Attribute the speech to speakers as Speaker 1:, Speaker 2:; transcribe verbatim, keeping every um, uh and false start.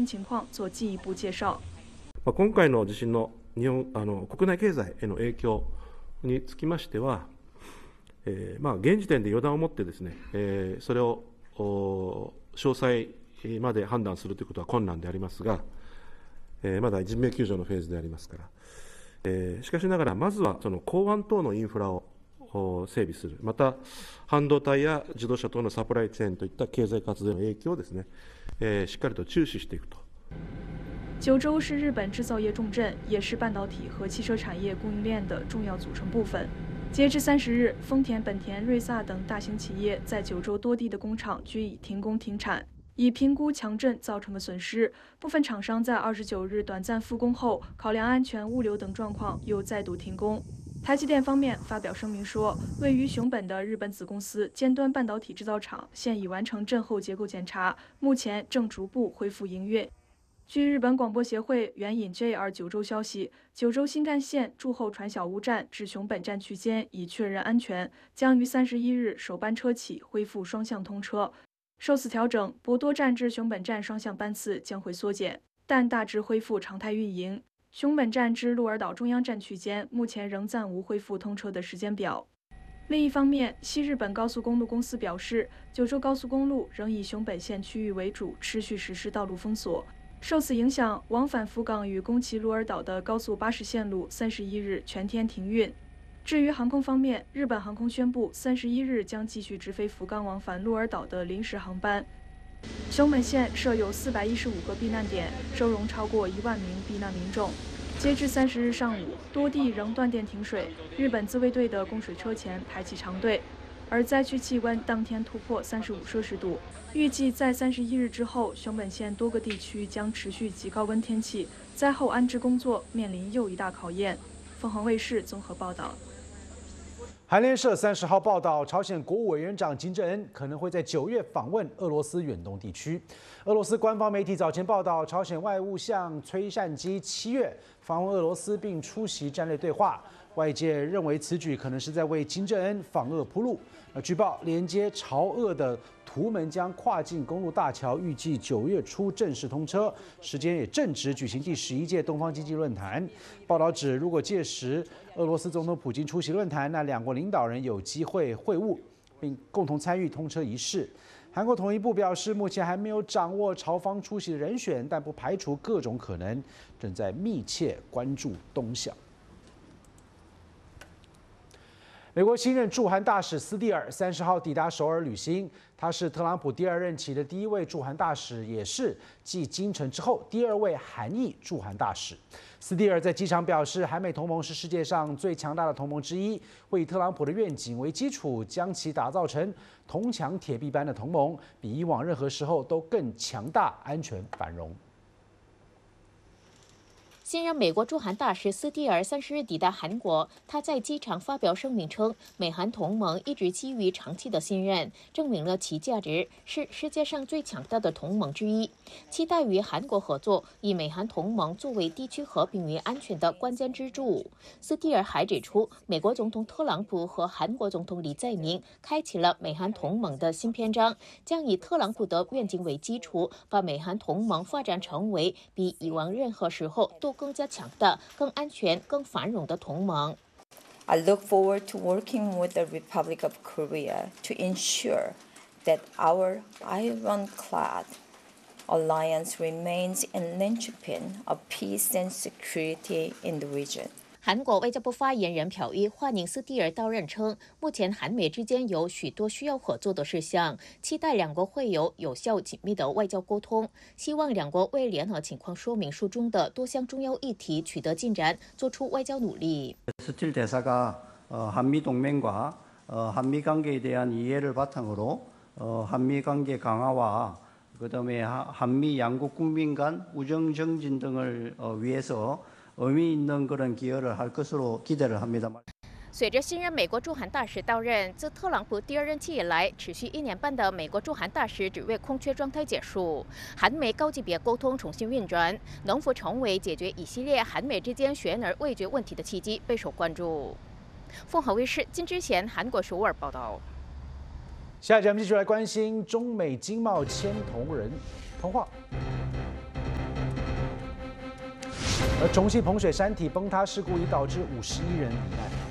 Speaker 1: 情况做进一步介绍。
Speaker 2: 今回の地震の日本あの国内経済への影響につきましては、えーまあ、現時点で予断を持ってですね、えー、それを詳細まで判断するということは困難でありますが、えー、まだ人命救助のフェーズでありますから、えー、しかしながらまずはその港湾等のインフラを整備する、また半導体や自動車等のサプライチェーンといった経済活動への影響をですね、えー、しっかりと注視していくと。
Speaker 1: 九州是日本制造业重镇，也是半导体和汽车产业供应链的重要组成部分。截至三十日，丰田、本田、瑞萨等大型企业在九州多地的工厂均已停工停产。以评估强震造成的损失，部分厂商在二十九日短暂复工后，考量安全、物流等状况，又再度停工。台积电方面发表声明说，位于熊本的日本子公司尖端半导体制造厂现已完成震后结构检查，目前正逐步恢复营运。据日本广播协会援引 J R 九州消息，九州新干线筑后船小屋站至熊本站区间已确认安全，将于三十一日首班车起恢复双向通车。受此调整，博多站至熊本站双向班次将会缩减，但大致恢复常态运营。熊本站至鹿儿岛中央站区间目前仍暂无恢复通车的时间表。另一方面，西日本高速公路公司表示，九州高速公路仍以熊本县区域为主，持续实施道路封锁。受此影响，往返福冈与宫崎鹿儿岛的高速巴士线路三十一日全天停运。至于航空方面，日本航空宣布，三十一日将继续直飞福冈往返鹿儿岛的临时航班。熊本县设有四百一十五个避难点，收容超过一万名避难民众。截至三十日上午，多地仍断电停水，日本自卫队的供水车前排起长队。而灾区气温当天突破三十五摄氏度，预计在三十一日之后，熊本县多个地区将持续极高温天气，灾后安置工作面临又一大考验。凤凰卫视综合报道。
Speaker 3: 韩联社三十号报道，朝鲜国务委员长金正恩可能会在九月访问俄罗斯远东地区。俄罗斯官方媒体早前报道，朝鲜外务相崔善基七月访问俄罗斯并出席战略对话。外界认为此举可能是在为金正恩访俄铺路。那据报，连接朝俄的图门江跨境公路大桥预计九月初正式通车，时间也正值举行第十一届东方经济论坛。报道指，如果届时俄罗斯总统普京出席论坛，那两国领导人有机会会晤，并共同参与通车仪式。韩国统一部表示，目前还没有掌握朝方出席的人选，但不排除各种可能，正在密切关注动向。美国新任驻韩大使斯蒂尔三十号抵达首尔履新，他是特朗普第二任期的第一位驻韩大使，也是继金城之后第二位韩裔驻韩大使。斯蒂尔在机场表示，韩美同盟是世界上最强大的同盟之一，会以特朗普的愿景为基础，将其打造成铜墙铁壁般的同盟，比以往任何时候都更强大、安全、繁荣。
Speaker 4: 新任美国驻韩大使斯蒂尔三十日抵达韩国，他在机场发表声明称，美韩同盟一直基于长期的信任，证明了其价值，是世界上最强大的同盟之一。期待与韩国合作，以美韩同盟作为地区和平与安全的关键支柱。斯蒂尔还指出，美国总统特朗普和韩国总统李在明开启了美韩同盟的新篇章，将以特朗普的愿景为基础，把美韩同盟发展成为比以往任何时候都更加强大、更安全、更繁荣的同盟。
Speaker 5: I look forward to working with the Republic of Korea to ensure that our ironclad alliance remains a linchpin of peace and security in the region.
Speaker 4: 韩国外交部发言人朴一欢迎斯蒂尔到任，称目前韩美之间有许多需要合作的事项，期待两国会有有效紧密的外交沟通，希望两国为联合情况说明书中的多项重要议题取得进展，做出外交努力。
Speaker 6: 스틸 대사가 한미 동맹과 한미 관계에 대한 이해를 바탕으로 한미 관계 강화와 그다음에 한미 양국 국민 간 우정 정진 등을 위해서 의미 있는 그런 기여를 할 것으로 기대를 합니다.
Speaker 4: 随着新任美国驻韩大使到任，自特朗普第二任期以来，持续一年半的美国驻韩大使职位空缺状态结束，韩美高级别沟通重新运转，能否成为解决一系列韩美之间悬而未决问题的契机，备受关注。凤凰卫视金之贤韩国首尔报道。
Speaker 3: 下一节我们继续来关心中美经贸牵头人通话。 而重庆彭水山体崩塌事故已导致五十一人罹难。